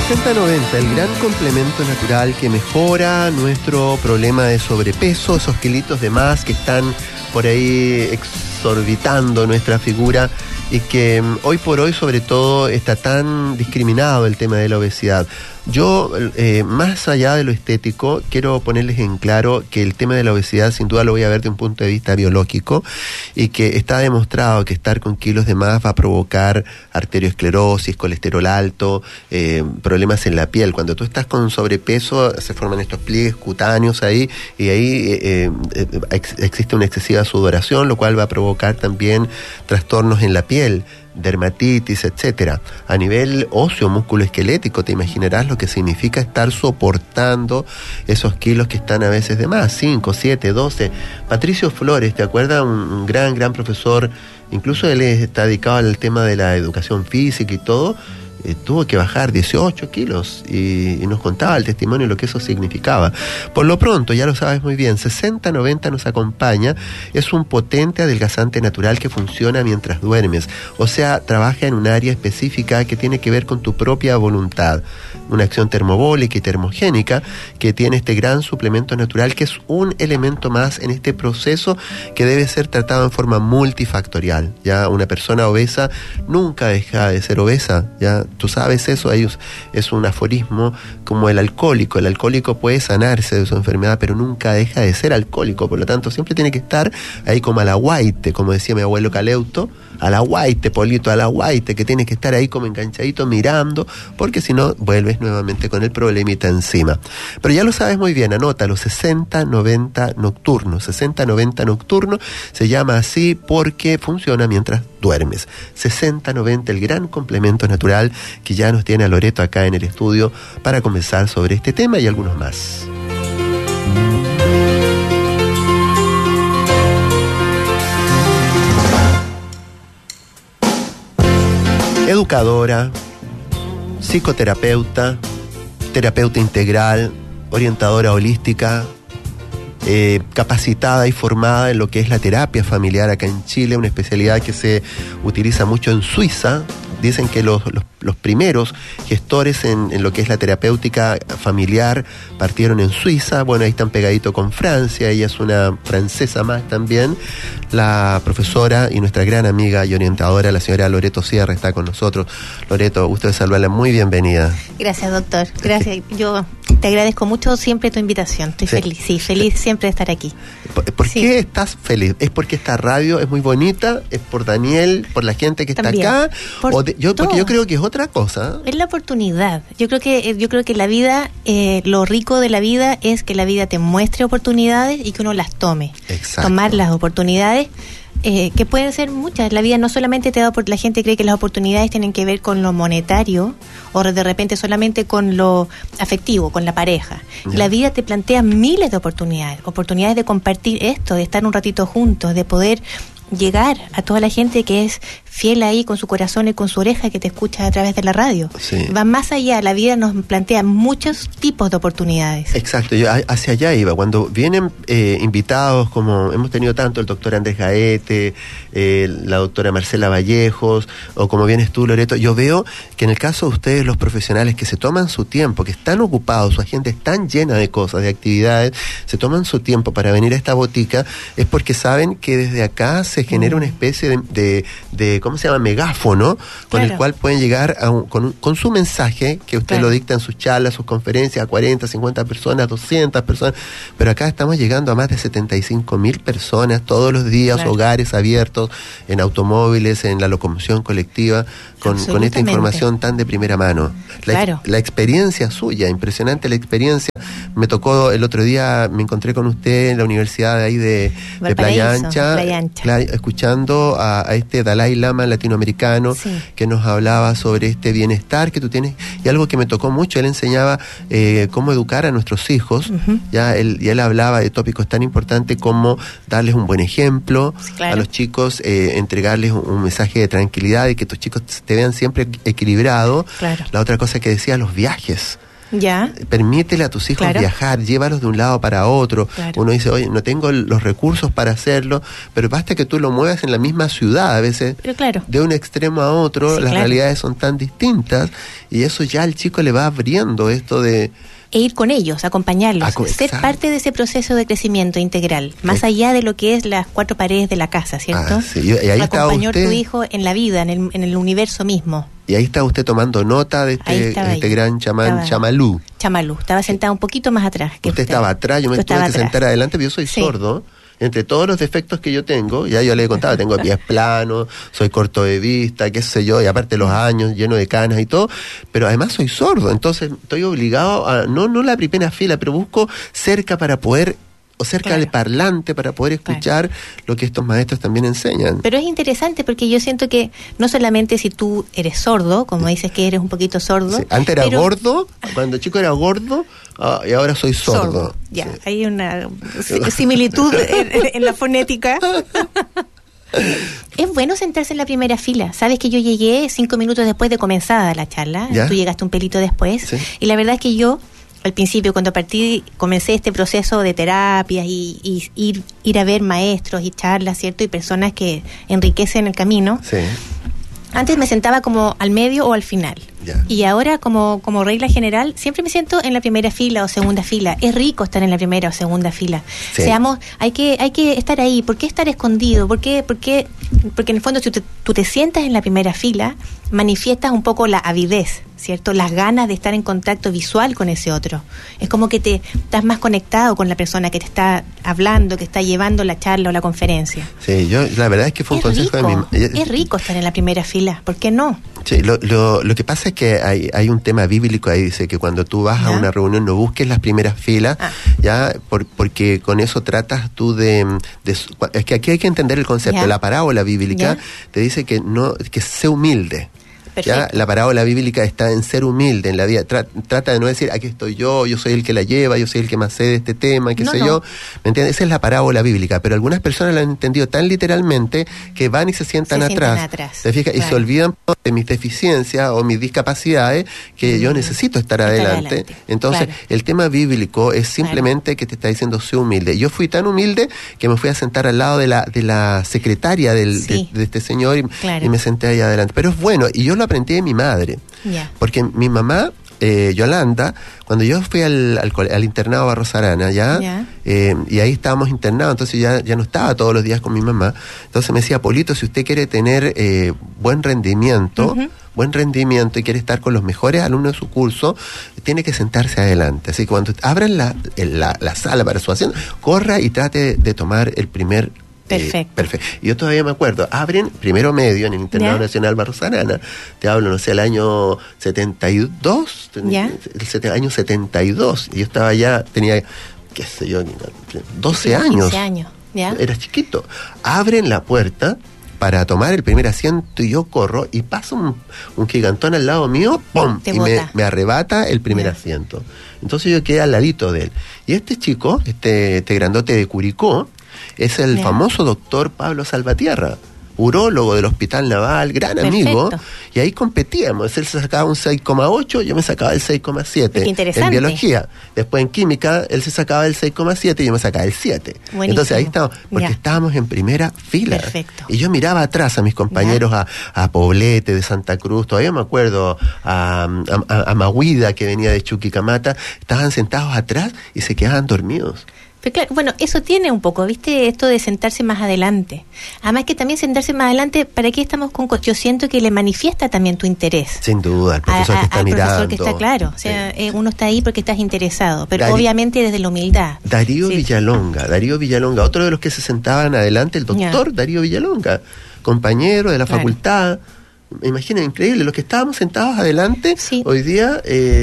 60-90, el gran complemento natural que mejora nuestro problema de sobrepeso, esos kilitos de más que están por ahí exorbitando nuestra figura y que hoy por hoy sobre todo está tan discriminado el tema de la obesidad. Yo, más allá de lo estético, quiero ponerles en claro que el tema de la obesidad sin duda lo voy a ver de un punto de vista biológico y que está demostrado que estar con kilos de más va a provocar arteriosclerosis, colesterol alto, problemas en la piel. Cuando tú estás con sobrepeso se forman estos pliegues cutáneos ahí y ahí existe una excesiva sudoración, lo cual va a provocar también trastornos en la piel, dermatitis, etcétera. A nivel óseo, músculo esquelético, te imaginarás lo que significa estar soportando esos kilos que están a veces de más, 5, 7, 12. Patricio Flores, ¿te acuerdas? Un gran profesor, incluso él está dedicado al tema de la educación física y todo. Tuvo que bajar 18 kilos y nos contaba el testimonio de lo que eso significaba. Por lo pronto, ya lo sabes muy bien, 60-90 nos acompaña, es un potente adelgazante natural que funciona mientras duermes, o sea, trabaja en un área específica que tiene que ver con tu propia voluntad, una acción termobólica y termogénica que tiene este gran suplemento natural que es un elemento más en este proceso que debe ser tratado en forma multifactorial. Ya una persona obesa nunca deja de ser obesa, ya tú sabes eso, es un aforismo como el alcohólico. El alcohólico puede sanarse de su enfermedad, pero nunca deja de ser alcohólico, por lo tanto siempre tiene que estar ahí como a la guaite, como decía mi abuelo Caleuto, a la guaite, Polito, a la guaite, que tienes que estar ahí como enganchadito mirando, porque si no vuelves nuevamente con el problemita encima. Pero ya lo sabes muy bien, anótalo, 60-90 nocturno, 60-90 nocturno, se llama así porque funciona mientras duermes. 60-90, el gran complemento natural que ya nos tiene a Loreto acá en el estudio para conversar sobre este tema y algunos más. Educadora, psicoterapeuta, terapeuta integral, orientadora holística, capacitada y formada en lo que es la terapia familiar acá en Chile, una especialidad que se utiliza mucho en Suiza. Dicen que los primeros gestores en lo que es la terapéutica familiar partieron en Suiza. Bueno, ahí están pegaditos con Francia. Ella es una francesa más también. La profesora y nuestra gran amiga y orientadora, la señora Loreto Sierra, está con nosotros. Loreto, gusto de saludarla. Muy bienvenida. Gracias, doctor. Gracias. Yo te agradezco mucho siempre tu invitación. Estoy feliz. Sí, feliz siempre de estar aquí. ¿Por qué estás feliz? ¿Es porque esta radio es muy bonita? ¿Es por Daniel? ¿Por la gente que también está acá? Porque yo creo que es otra cosa. Es la oportunidad. Yo creo que la vida, lo rico de la vida es que la vida te muestre oportunidades y que uno las tome. Exacto. Tomar las oportunidades, que pueden ser muchas. La vida no solamente te da la gente cree que las oportunidades tienen que ver con lo monetario o de repente solamente con lo afectivo, con la pareja. Yeah. La vida te plantea miles de oportunidades de compartir esto, de estar un ratito juntos, de poder llegar a toda la gente que es fiel ahí con su corazón y con su oreja que te escucha a través de la radio. Sí. Va más allá, la vida nos plantea muchos tipos de oportunidades. Exacto, yo hacia allá iba. Cuando vienen invitados, como hemos tenido tanto el doctor Andrés Gaete, la doctora Marcela Vallejos, o como vienes tú, Loreto, yo veo que en el caso de ustedes, los profesionales que se toman su tiempo, que están ocupados, su agenda es tan llena de cosas, de actividades, se toman su tiempo para venir a esta botica, es porque saben que desde acá se genera una especie de ¿cómo se llama? Megáfono, con el cual pueden llegar con su mensaje, que usted lo dicta en sus charlas, sus conferencias, a 40, 50 personas, 200 personas, pero acá estamos llegando a más de 75.000 personas todos los días, hogares abiertos, en automóviles, en la locomoción colectiva, con esta información tan de primera mano. La experiencia suya, impresionante la experiencia. Me tocó el otro día, me encontré con usted en la universidad de ahí de Playa Ancha. Escuchando a este Dalai Lama latinoamericano que nos hablaba sobre este bienestar que tú tienes, y algo que me tocó mucho, él enseñaba cómo educar a nuestros hijos. Él hablaba de tópicos tan importantes como darles un buen ejemplo a los chicos, entregarles un mensaje de tranquilidad y que tus chicos te vean siempre equilibrado. La otra cosa que decía, los viajes. Ya. Permítele a tus hijos viajar, llévalos de un lado para otro. Claro. Uno dice, oye, no tengo los recursos para hacerlo, pero basta que tú lo muevas en la misma ciudad, a veces de un extremo a otro, las realidades son tan distintas, y eso ya al chico le va abriendo esto de... E ir con ellos, acompañarlos, ser parte de ese proceso de crecimiento integral, más allá de lo que es las cuatro paredes de la casa, ¿cierto? Sí. Y ahí acompañar está usted, tu hijo en la vida, en el universo mismo. Y ahí está usted tomando nota de este gran chamán, Chamalú. Chamalú, estaba sentado un poquito más atrás. Usted estaba atrás, yo me tuve que sentar adelante, pero yo soy sordo. Entre todos los defectos que yo tengo, ya yo le he contado, tengo pies planos, soy corto de vista, qué sé yo, y aparte los años lleno de canas y todo, pero además soy sordo, entonces estoy obligado a, no la primera fila, pero busco cerca para poder, o cerca del parlante para poder escuchar lo que estos maestros también enseñan. Pero es interesante porque yo siento que no solamente si tú eres sordo, como dices que eres un poquito sordo. Sí. Antes era gordo, cuando chico era gordo, y ahora soy sordo. Ya, hay una similitud en la fonética. Es bueno sentarse en la primera fila. Sabes que yo llegué 5 minutos después de comenzada la charla. ¿Ya? Tú llegaste un pelito después. Sí. Y la verdad es que yo, al principio, cuando comencé este proceso de terapias y ir a ver maestros y charlas, ¿cierto? Y personas que enriquecen el camino. Sí. Antes me sentaba como al medio o al final. Yeah. Y ahora, como regla general, siempre me siento en la primera fila o segunda fila. Es rico estar en la primera o segunda fila. Sí. Hay que estar ahí. ¿Por qué estar escondido? Porque en el fondo, si tú te sientas en la primera fila, manifiestas un poco la avidez, ¿cierto? Las ganas de estar en contacto visual con ese otro. Es como que te estás más conectado con la persona que te está hablando, que está llevando la charla o la conferencia. Sí, la verdad es que fue un consejo rico, de mi... Es rico estar en la primera fila, ¿por qué no? Sí, lo que pasa es que hay un tema bíblico ahí, dice que cuando tú vas a una reunión no busques las primeras filas, ya porque con eso tratas tú de es que aquí hay que entender el concepto. La parábola bíblica te dice que sé humilde. ¿Ya? La parábola bíblica está en ser humilde en la vida. Trata de no decir, aquí estoy yo soy el que la lleva, yo soy el que más sé de este tema, yo. ¿Me entiendes? Esa es la parábola bíblica. Pero algunas personas la han entendido tan literalmente que van y se sientan atrás. ¿Te fijas? Claro. Y se olvidan de mis deficiencias o mis discapacidades que yo necesito estar adelante. Entonces, el tema bíblico es simplemente que te está diciendo, sé humilde. Yo fui tan humilde que me fui a sentar al lado de la secretaria de este señor y me senté ahí adelante. Pero es bueno, y yo lo aprendí de mi madre, porque mi mamá, Yolanda, cuando yo fui al internado Barros Arana, y ahí estábamos internados, entonces ya no estaba todos los días con mi mamá, entonces me decía, Polito, si usted quiere tener buen rendimiento y quiere estar con los mejores alumnos de su curso, tiene que sentarse adelante. Así que cuando abran la sala para su asiento, corra y trate de tomar el primer. Perfecto. Y yo todavía me acuerdo, abren primero medio en el Internado Nacional Barros Arana, te hablo, no sé, el año 72, el año 72, y yo estaba ya, tenía, qué sé yo, 12 años. 15 años, era chiquito. Abren la puerta para tomar el primer asiento y yo corro y pasa un gigantón al lado mío, ¡pum! Y me arrebata el primer asiento. Entonces yo quedé al ladito de él. Y este chico, este grandote de Curicó, es el famoso doctor Pablo Salvatierra, urólogo del Hospital Naval, gran amigo, y ahí competíamos. Él se sacaba un 6,8, yo me sacaba el 6,7 en biología. Después en química, él se sacaba el 6,7 y yo me sacaba el 7. Buenísimo. Entonces ahí estábamos, porque estábamos en primera fila. Perfecto. Y yo miraba atrás a mis compañeros, a Poblete de Santa Cruz, todavía me acuerdo, a Mahuida, que venía de Chuquicamata, estaban sentados atrás y se quedaban dormidos. Pero claro, bueno, eso tiene un poco, ¿viste? Esto de sentarse más adelante. Además que también sentarse más adelante, ¿para qué estamos con...? Yo siento que le manifiesta también tu interés. Sin duda, el profesor que está mirando. El profesor que está claro. O sea, uno está ahí porque estás interesado, pero obviamente desde la humildad. Darío Villalonga, otro de los que se sentaban adelante, el doctor Darío Villalonga, compañero de la facultad. Imaginen, increíble, los que estábamos sentados adelante, hoy día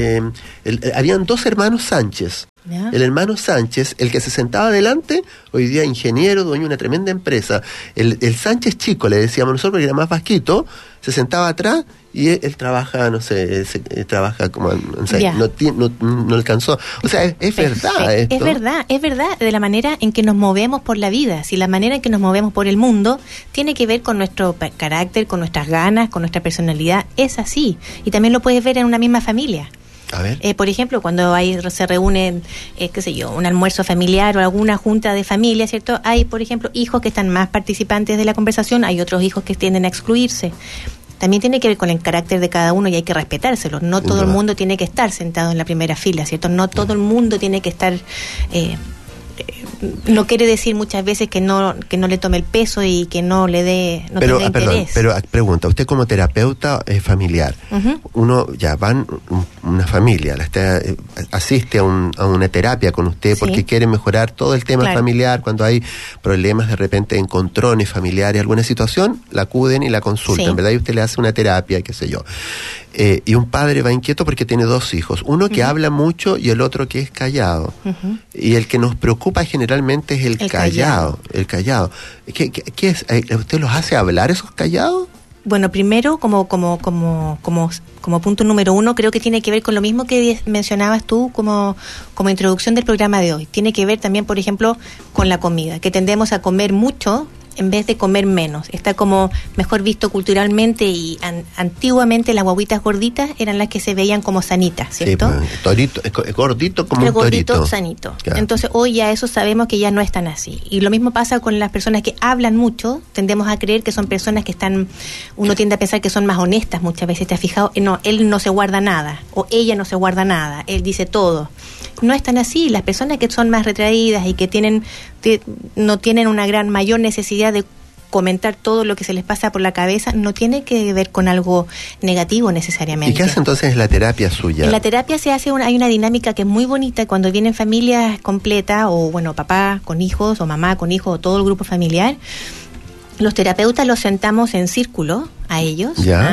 habían 2 hermanos Sánchez. El hermano Sánchez, el que se sentaba adelante, hoy día ingeniero, dueño de una tremenda empresa. El Sánchez chico, le decíamos nosotros, porque era más vasquito, se sentaba atrás y él trabaja, no sé, trabaja como, no sé, no alcanzó. O sea, es verdad esto. Es verdad, de la manera en que nos movemos por la vida. Si la manera en que nos movemos por el mundo tiene que ver con nuestro carácter, con nuestras ganas, con nuestra personalidad, es así. Y también lo puedes ver en una misma familia. A ver. Por ejemplo, cuando se reúnen, un almuerzo familiar o alguna junta de familia, ¿cierto? Hay, por ejemplo, hijos que están más participantes de la conversación, hay otros hijos que tienden a excluirse. También tiene que ver con el carácter de cada uno y hay que respetárselo. No todo el mundo tiene que estar sentado en la primera fila, ¿cierto? No todo el mundo tiene que estar... no quiere decir muchas veces que no le tome el peso y que no le dé interés. Pero pregunta, usted como terapeuta familiar, uno ya van una familia, asiste a una terapia con usted porque quiere mejorar todo el tema familiar, cuando hay problemas de repente, encontrones familiares, alguna situación, la acuden y la consultan, ¿verdad? Y usted le hace una terapia, qué sé yo. Y un padre va inquieto porque tiene 2 hijos, uno que habla mucho y el otro que es callado. Y el que nos preocupa generalmente es el callado. El callado. ¿Qué es? ¿Usted los hace hablar esos callados? Bueno, primero, como punto número 1, creo que tiene que ver con lo mismo que mencionabas tú como introducción del programa de hoy. Tiene que ver también, por ejemplo, con la comida, que tendemos a comer mucho en vez de comer menos. Está como mejor visto culturalmente y antiguamente las guaguitas gorditas eran las que se veían como sanitas, ¿cierto? Sí, torito, gordito como pero un torito. Gordito, sanito. Claro. Entonces hoy ya eso sabemos que ya no es tan así. Y lo mismo pasa con las personas que hablan mucho, tendemos a creer que son personas que uno tiende a pensar que son más honestas muchas veces, ¿te has fijado? No, él no se guarda nada, o ella no se guarda nada, él dice todo. No es tan así. Las personas que son más retraídas y que no tienen una mayor necesidad de comentar todo lo que se les pasa por la cabeza, no tiene que ver con algo negativo necesariamente. ¿Y qué hace entonces la terapia suya? En la terapia hay una dinámica que es muy bonita cuando vienen familias completas, o papá con hijos, o mamá con hijos, o todo el grupo familiar. Los terapeutas los sentamos en círculo a ellos,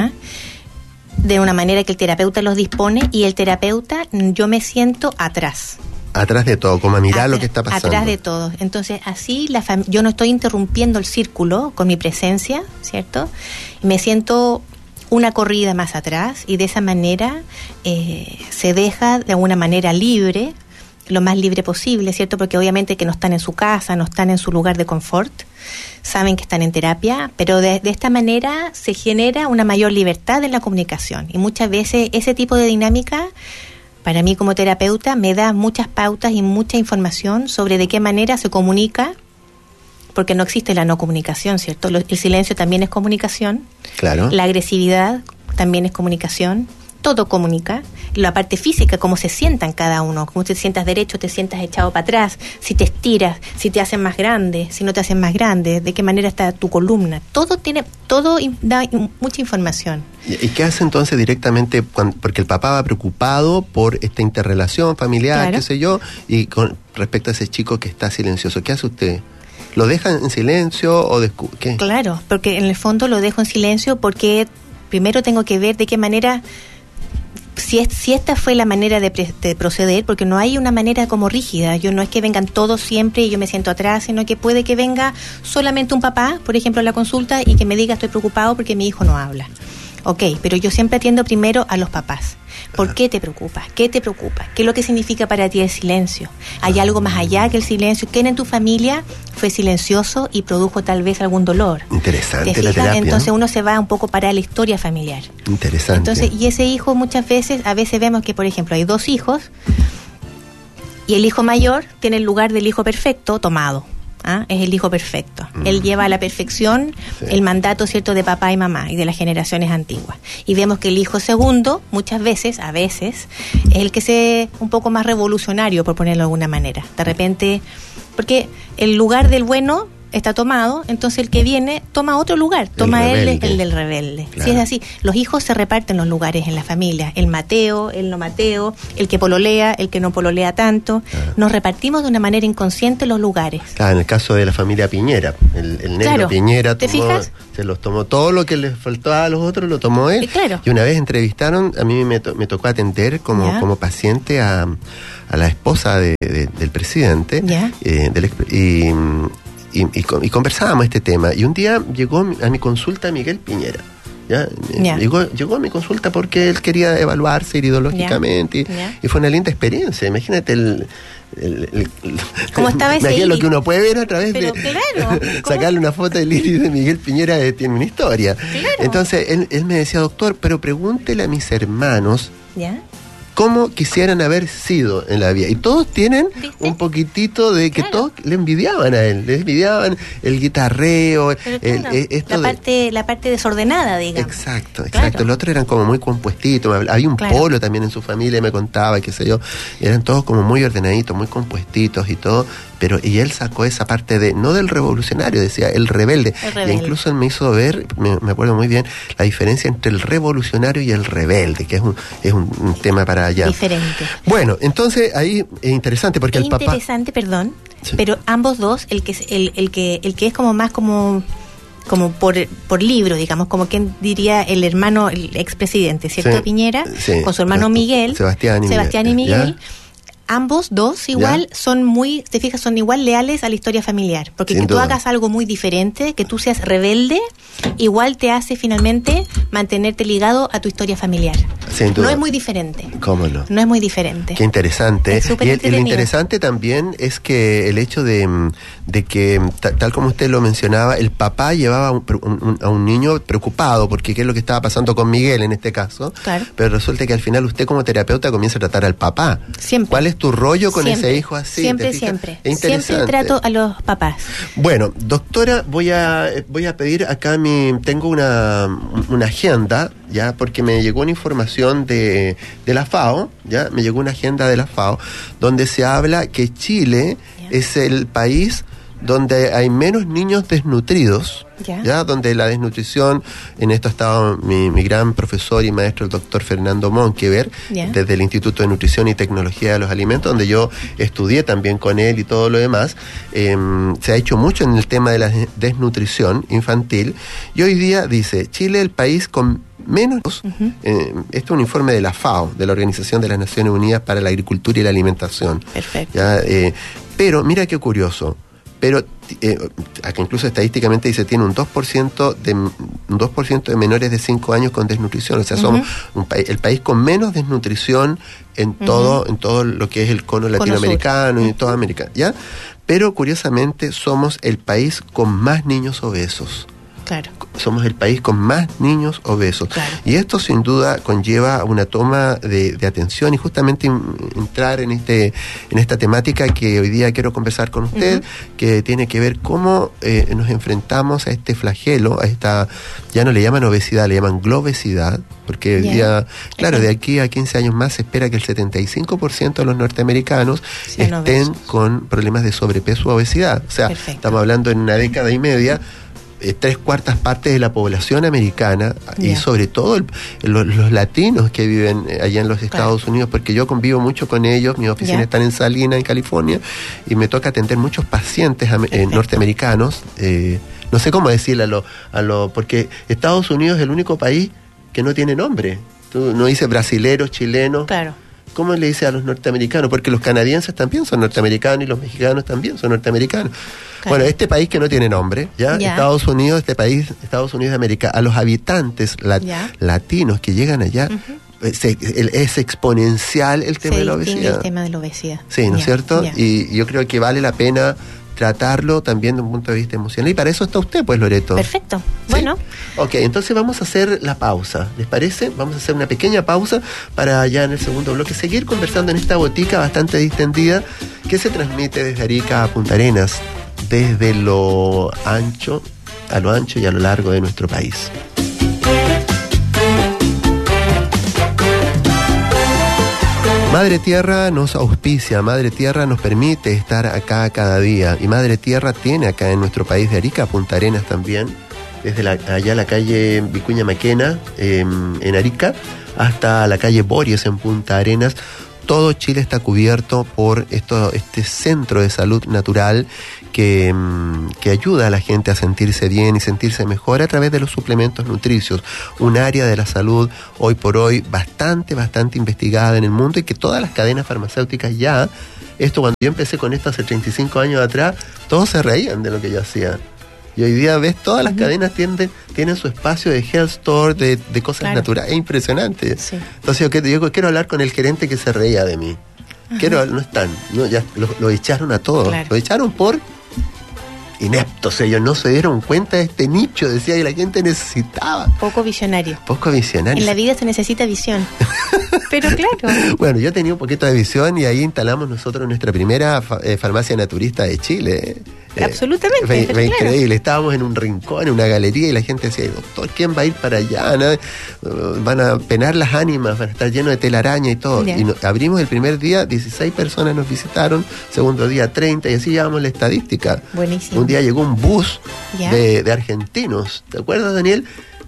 de una manera que el terapeuta los dispone, y el terapeuta, yo me siento atrás. Atrás de todo, como a mirar lo que está pasando. Atrás de todo. Entonces, así yo no estoy interrumpiendo el círculo con mi presencia, ¿cierto? Me siento una corrida más atrás, y de esa manera se deja de alguna manera libre, lo más libre posible, ¿cierto? Porque obviamente que no están en su casa, no están en su lugar de confort, saben que están en terapia, pero de esta manera se genera una mayor libertad en la comunicación. Y muchas veces ese tipo de dinámica, para mí como terapeuta, me da muchas pautas y mucha información sobre de qué manera se comunica, porque no existe la no comunicación, ¿cierto? El silencio también es comunicación. Claro. La agresividad también es comunicación. Todo comunica. La parte física, cómo se sientan cada uno, cómo te sientas derecho, te sientas echado para atrás, si te estiras, si te hacen más grande, si no te hacen más grande, de qué manera está tu columna. Todo da mucha información. ¿Y qué hace entonces directamente? Porque el papá va preocupado por esta interrelación familiar, qué sé yo, y con respecto a ese chico que está silencioso, ¿qué hace usted? ¿Lo deja en silencio o qué? Claro, porque en el fondo lo dejo en silencio porque primero tengo que ver de qué manera... Si esta fue la manera de proceder, porque no hay una manera como rígida, no es que vengan todos siempre y yo me siento atrás, sino que puede que venga solamente un papá, por ejemplo, a la consulta, y que me diga estoy preocupado porque mi hijo no habla. Ok, pero yo siempre atiendo primero a los papás. ¿Por qué te preocupa? ¿Qué te preocupa? ¿Qué es lo que significa para ti el silencio? ¿Hay algo más allá que el silencio? ¿Quién en tu familia fue silencioso y produjo tal vez algún dolor? Interesante la terapia. Entonces uno se va un poco para la historia familiar. Interesante. Entonces, y ese hijo a veces vemos que, por ejemplo, hay 2 hijos y el hijo mayor tiene el lugar del hijo perfecto tomado. Es el hijo perfecto. Él lleva a la perfección el mandato, ¿cierto?, de papá y mamá y de las generaciones antiguas. Y vemos que el hijo segundo, muchas veces, a veces, es el que es un poco más revolucionario, por ponerlo de alguna manera. De repente, porque el lugar del bueno está tomado, entonces el que viene toma otro lugar, toma el del rebelde. Claro. Si es así, los hijos se reparten los lugares en la familia, el Mateo, el no Mateo, el que pololea, el que no pololea tanto, nos repartimos de una manera inconsciente los lugares. Claro, en el caso de la familia Piñera, el negro Piñera se los tomó, todo lo que les faltaba a los otros lo tomó él. Y una vez entrevistaron, a mí me tocó atender como paciente a la esposa del presidente, y conversábamos este tema, y un día llegó a mi consulta Miguel Piñera. Llegó a mi consulta porque él quería evaluarse ideológicamente y fue una linda experiencia. Imagínate ¿cómo estaba ese lo que uno puede ver a través de sacarle una foto del iris de Miguel Piñera, tiene una historia. Entonces él me decía, doctor, pero pregúntele a mis hermanos cómo quisieran haber sido en la vida. Y todos tienen un poquitito de que todos le envidiaban a él, le envidiaban el guitarreo, la parte desordenada, digamos. Exacto. Los otros eran como muy compuestitos, había un polo también en su familia, me contaba, qué sé yo, eran todos como muy ordenaditos, muy compuestitos y todo, y él sacó esa parte no del revolucionario, decía el rebelde. Y incluso él me hizo ver, me acuerdo muy bien, la diferencia entre el revolucionario y el rebelde, que es un tema para allá. Diferente. Bueno, entonces ahí es interesante porque el papá... Perdón, sí. Pero ambos dos, el que es como más como por libro, digamos, como quien diría el hermano, el expresidente, ¿cierto? Sí, Piñera, sí, con su hermano Miguel, Sebastián y Miguel. ¿Ya? Ambos dos igual son muy, te fijas, son igual leales a la historia familiar, porque que tú hagas algo muy diferente, que tú seas rebelde, igual te hace finalmente mantenerte ligado a tu historia familiar. No es muy diferente. ¿Cómo no? No es muy diferente. Qué interesante. Y lo interesante también es que el hecho de que, tal como usted lo mencionaba, el papá llevaba a un niño preocupado, porque qué es lo que estaba pasando con Miguel en este caso. Claro. Pero resulta que al final usted como terapeuta comienza a tratar al papá. Siempre. ¿Cuál es tu rollo con ese hijo así? Siempre. Siempre trato a los papás. Bueno, doctora, voy a pedir acá tengo una agenda, ya, porque me llegó una información de la FAO, ya, me llegó una agenda de la FAO, donde se habla que Chile es el país donde hay menos niños desnutridos, ya, donde la desnutrición, en esto ha estado mi gran profesor y maestro, el doctor Fernando Monkever, desde el Instituto de Nutrición y Tecnología de los Alimentos, donde yo estudié también con él y todo lo demás. Se ha hecho mucho en el tema de la desnutrición infantil, y hoy día dice, Chile el país con menos, esto es un informe de la FAO, de la Organización de las Naciones Unidas para la Agricultura y la Alimentación. Perfecto. ¿Ya? Pero mira qué curioso, pero acá incluso estadísticamente dice tiene un 2% de menores de 5 años con desnutrición, o sea, somos el país con menos desnutrición en todo lo que es el cono latinoamericano y en toda América, ¿ya? Pero curiosamente somos el país con más niños obesos. Claro. Somos el país con más niños obesos. Claro. Y esto sin duda conlleva una toma de atención y justamente entrar en esta temática que hoy día quiero conversar con usted, que tiene que ver cómo nos enfrentamos a este flagelo, a esta, ya no le llaman obesidad, le llaman globesidad, porque hoy día, claro, de aquí a 15 años más se espera que el 75% de los norteamericanos estén con problemas de sobrepeso o obesidad. O sea, estamos hablando en una década y media, 3/4 partes de la población americana y sobre todo los latinos que viven allá en los Estados Unidos, porque yo convivo mucho con ellos, mis oficinas están en Salinas, en California, y me toca atender muchos pacientes norteamericanos, no sé cómo decirle porque Estados Unidos es el único país que no tiene nombre. Tú no dices brasileros, chilenos. Claro. ¿Cómo le dice a los norteamericanos? Porque los canadienses también son norteamericanos y los mexicanos también son norteamericanos. Claro. Bueno, este país que no tiene nombre, Estados Unidos, Estados Unidos de América, a los habitantes latinos que llegan allá, es exponencial el tema de la obesidad. El tema de la obesidad. Sí, ¿no es cierto? Y yo creo que vale la pena tratarlo también de un punto de vista emocional. Y para eso está usted, pues, Loreto. Perfecto. ¿Sí? Bueno. Ok, entonces vamos a hacer la pausa. ¿Les parece? Vamos a hacer una pequeña pausa para ya en el segundo bloque seguir conversando en esta botica bastante distendida que se transmite desde Arica a Punta Arenas, desde lo ancho y a lo largo de nuestro país. Madre Tierra nos auspicia, Madre Tierra nos permite estar acá cada día, y Madre Tierra tiene acá en nuestro país de Arica, Punta Arenas también, desde allá la calle Vicuña Maquena en Arica hasta la calle Bories en Punta Arenas. Todo Chile está cubierto por este centro de salud natural que ayuda a la gente a sentirse bien y sentirse mejor a través de los suplementos nutricios. Un área de la salud hoy por hoy bastante investigada en el mundo, y que todas las cadenas farmacéuticas cuando yo empecé con esto hace 35 años atrás, todos se reían de lo que yo hacía. Y hoy día ves, todas las cadenas tienen su espacio de health store, de cosas naturales. Es impresionante. Sí. Entonces yo quiero hablar con el gerente que se reía de mí. No están, ya lo echaron a todos. Claro. Lo echaron por ineptos, ellos no se dieron cuenta de este nicho, decía que la gente necesitaba. Poco visionario. En la vida se necesita visión. Pero claro. Bueno, yo tenía un poquito de visión y ahí instalamos nosotros nuestra primera farmacia naturista de Chile. Absolutamente. Fue increíble. Estábamos en un rincón, en una galería, y la gente decía, doctor, ¿quién va a ir para allá? Van a penar las ánimas, van a estar llenos de telaraña y todo. Yeah. Y abrimos el primer día, 16 personas nos visitaron, segundo día 30, y así llevamos la estadística. Buenísimo. Un día llegó un bus de argentinos, ¿te acuerdas, Daniel?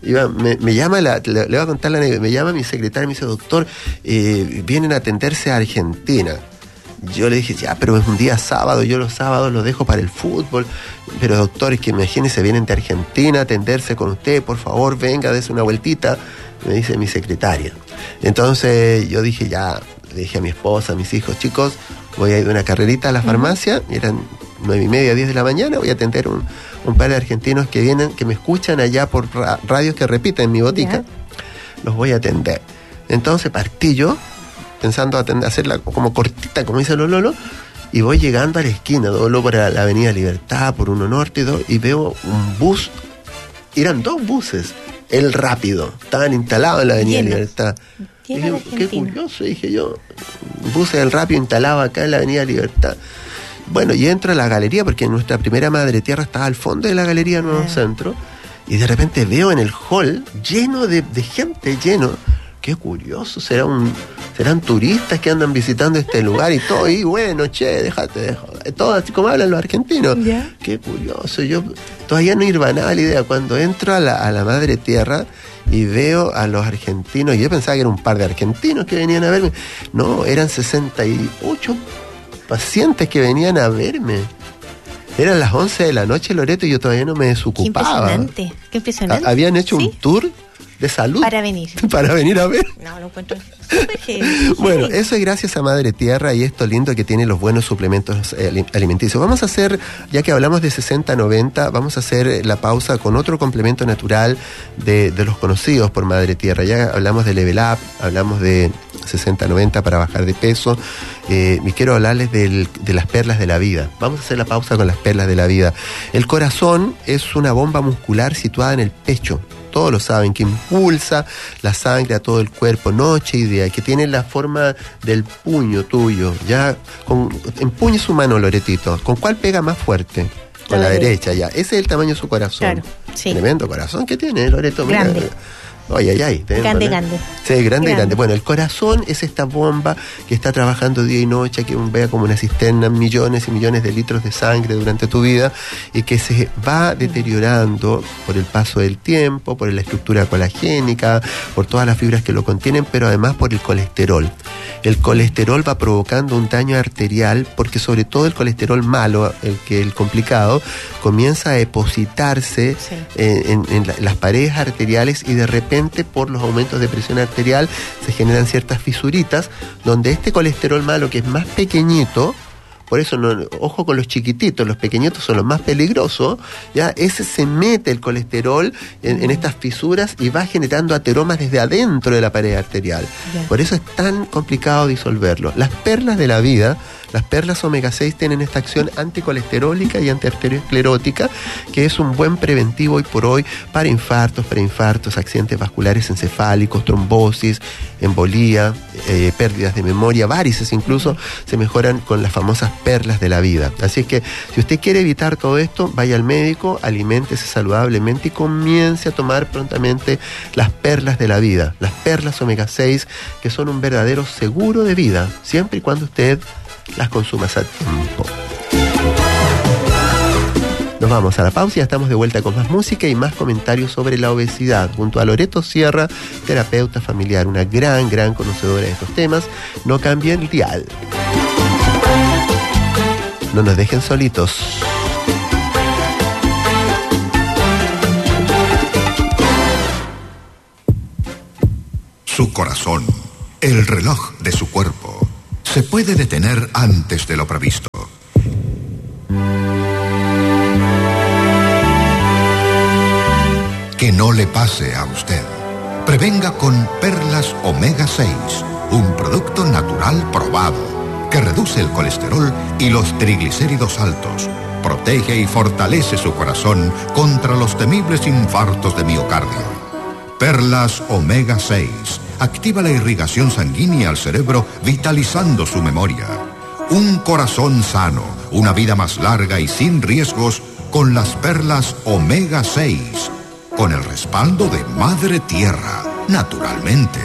Me llama, le voy a contar la anécdota, me llama mi secretaria y me dice, doctor, vienen a atenderse a Argentina. Yo le dije, ya, pero es un día sábado, yo los sábados los dejo para el fútbol, pero doctor, es que imagínese, vienen de Argentina a atenderse con usted, por favor, venga, dése una vueltita, me dice mi secretaria. Entonces yo dije, ya, le dije a mi esposa, a mis hijos, chicos, voy a ir de una carrerita a la farmacia, eran 9:30, 10 de la mañana, voy a atender un par de argentinos que vienen, que me escuchan allá por radios que repiten en mi botica, los voy a atender. Entonces partí yo, pensando hacerla como cortita, como dicen los lolos, y voy llegando a la esquina, doblo por la avenida Libertad, por 1 Norte, y veo un bus, eran 2 buses, el rápido, estaban instalados en la avenida Libertad. Y dije, qué curioso, dije yo, buses del rápido instalado acá en la avenida Libertad. Bueno, y entro a la galería, porque nuestra primera Madre Tierra estaba al fondo de la galería Nuevo Centro, y de repente veo en el hall lleno de gente, lleno. Qué curioso, serán turistas que andan visitando este lugar y todo, y bueno, déjate de joder, todo así como hablan los argentinos. Qué curioso, yo todavía no irbanaba la idea. Cuando entro a la Madre Tierra y veo a los argentinos, y yo pensaba que era un par de argentinos que venían a verme, no, eran 68 pacientes que venían a verme. Eran las 11 de la noche, Loreto, y yo todavía no me desocupaba. Qué impresionante. Habían hecho un tour de salud. Para venir a ver. No, lo encuentro súper heavy. Bueno, eso es gracias a Madre Tierra y esto lindo que tiene los buenos suplementos alimenticios. Vamos a hacer, ya que hablamos de 60-90, vamos a hacer la pausa con otro complemento natural de los conocidos por Madre Tierra. Ya hablamos de Level Up, hablamos de 60-90 para bajar de peso. Y quiero hablarles de las perlas de la vida. Vamos a hacer la pausa con las perlas de la vida. El corazón es una bomba muscular situada en el pecho. Todos lo saben, que impulsa la sangre a todo el cuerpo noche y día, que tiene la forma del puño tuyo. Ya empuñe su mano, Loretito. ¿Con cuál pega más fuerte? Con la derecha, ya. Ese es el tamaño de su corazón. Claro, sí. Tremendo corazón que tiene, Loreto. Grande. Mira. Ay. Grande. Sí, grande. Bueno, el corazón es esta bomba que está trabajando día y noche, que vea como una cisterna, millones y millones de litros de sangre durante tu vida, y que se va deteriorando por el paso del tiempo, por la estructura colagénica, por todas las fibras que lo contienen, pero además por el colesterol. El colesterol va provocando un daño arterial, porque sobre todo el colesterol malo, el complicado, comienza a depositarse en las paredes arteriales, y de repente por los aumentos de presión arterial se generan ciertas fisuritas donde este colesterol malo, que es más pequeñito, por eso ojo con los chiquititos, los pequeñitos son los más peligrosos, ya ese se mete el colesterol en estas fisuras y va generando ateromas desde adentro de la pared arterial. Por eso es tan complicado disolverlo. Las perlas de la vida, las perlas omega 6 tienen esta acción anticolesterólica y antiarteriosclerótica, que es un buen preventivo hoy por hoy para infartos, preinfartos, accidentes vasculares encefálicos, trombosis, embolía, pérdidas de memoria, varices incluso, se mejoran con las famosas perlas de la vida. Así es que si usted quiere evitar todo esto, vaya al médico, aliméntese saludablemente y comience a tomar prontamente las perlas de la vida, las perlas omega 6, que son un verdadero seguro de vida, siempre y cuando usted las consumas a tiempo. Nos vamos a la pausa y ya estamos de vuelta con más música y más comentarios sobre la obesidad junto a Loreto Sierra, terapeuta familiar, una gran conocedora de estos temas. No cambien el dial. No nos dejen solitos. Su corazón, el reloj de su cuerpo, se puede detener antes de lo previsto. Que no le pase a usted. Prevenga con Perlas Omega 6, un producto natural probado que reduce el colesterol y los triglicéridos altos, protege y fortalece su corazón contra los temibles infartos de miocardio. Perlas Omega 6. Activa la irrigación sanguínea al cerebro, vitalizando su memoria. Un corazón sano, una vida más larga y sin riesgos con las perlas Omega 6. Con el respaldo de Madre Tierra, naturalmente.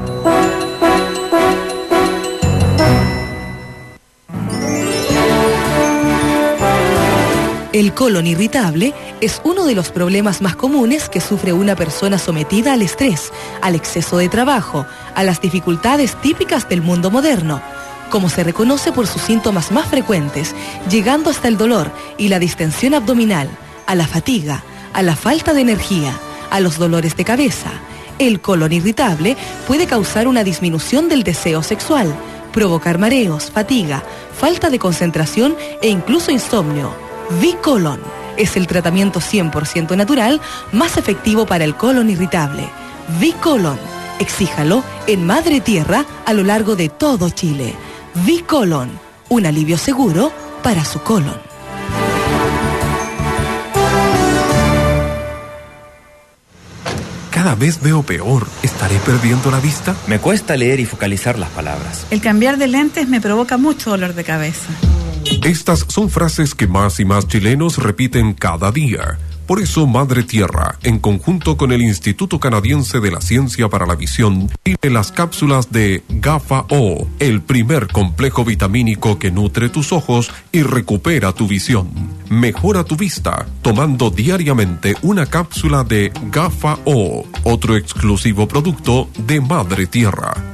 El colon irritable es uno de los problemas más comunes que sufre una persona sometida al estrés, al exceso de trabajo, a las dificultades típicas del mundo moderno, como se reconoce por sus síntomas más frecuentes, llegando hasta el dolor y la distensión abdominal, a la fatiga, a la falta de energía, a los dolores de cabeza. El colon irritable puede causar una disminución del deseo sexual, provocar mareos, fatiga, falta de concentración e incluso insomnio. V-Colon es el tratamiento 100% natural más efectivo para el colon irritable. V-Colon, exíjalo en Madre Tierra a lo largo de todo Chile. V-Colon, un alivio seguro para su colon. Cada vez veo peor. ¿Estaré perdiendo la vista? Me cuesta leer y focalizar las palabras. El cambiar de lentes me provoca mucho dolor de cabeza. Estas son frases que más y más chilenos repiten cada día. Por eso Madre Tierra, en conjunto con el Instituto Canadiense de la Ciencia para la Visión, tiene las cápsulas de GAFA-O, el primer complejo vitamínico que nutre tus ojos y recupera tu visión. Mejora tu vista tomando diariamente una cápsula de GAFA-O, otro exclusivo producto de Madre Tierra.